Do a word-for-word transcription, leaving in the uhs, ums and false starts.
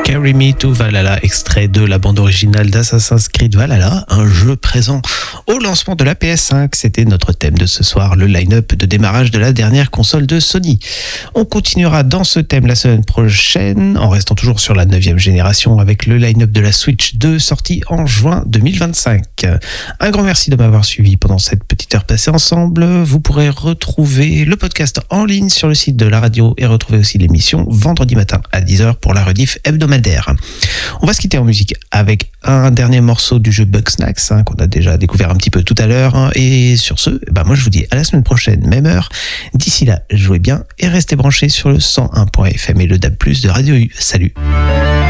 Carry Me to Valhalla, extrait de la bande originale d'Assassin's Creed Valhalla, un jeu présent au lancement de la P S cinq. C'était notre thème de ce soir, le line-up de démarrage de la dernière console de Sony. On continuera dans ce thème la semaine prochaine, en restant toujours sur la neuvième génération avec le line-up de la Switch deux, sorti en juin deux mille vingt-cinq. Un grand merci de m'avoir suivi pendant cette petite heure passée ensemble. Vous pourrez retrouver le podcast en ligne sur le site de la radio et retrouver aussi l'émission vendredi matin à dix heures pour la rediff hebdomadaire. On va se quitter en musique avec un dernier morceau du jeu Bugsnax hein, qu'on a déjà découvert un petit peu tout à l'heure. Hein, et sur ce, bah moi je vous dis à la semaine prochaine, même heure. D'ici là, jouez bien et restez branchés sur le cent un point F M et le D A B plus, de Radio U. Salut!